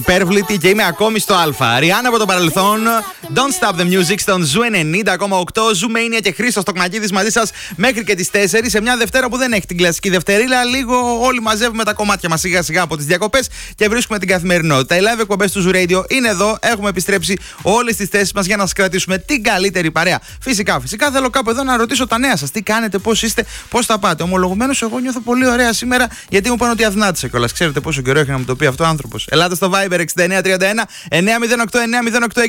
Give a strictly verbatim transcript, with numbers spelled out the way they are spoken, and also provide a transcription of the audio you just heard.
Υπέρβλητη και είμαι ακόμη στο Α. Ριάννα από το παρελθόν. Don't stop the music στον Ζου ενενήντα κόμμα οκτώ. Ζουμania και Χρήστος Τοκμακίδης μαζί σας μέχρι και τις τέσσερις. Σε μια Δευτέρα που δεν έχει την κλασική Δευτερίλα. Λίγο όλοι μαζεύουμε τα κομμάτια μας σιγά σιγά από τις διακοπές και βρίσκουμε την καθημερινότητα. Οι live εκπομπές του Ζου Radio είναι εδώ. Έχουμε επιστρέψει όλες τις θέσεις μας για να σας κρατήσουμε την καλύτερη παρέα. Φυσικά, φυσικά θέλω κάπου εδώ να ρωτήσω τα νέα σας. Τι κάνετε, πώς είστε, πώς τα πάτε. Ομολογουμένως, εγώ νιώθω πολύ ωραία σήμερα γιατί μου πάνε ότι αδυνάτησα κιόλας. Ξέρετε πόσο καιρό έχει να μου το πει αυτό ο άνθρωπος. Ελάτε στο Viber εξήντα εννιά τριάντα ένα εννιά μηδέν οκτώ εννιά μηδέν οκτώ.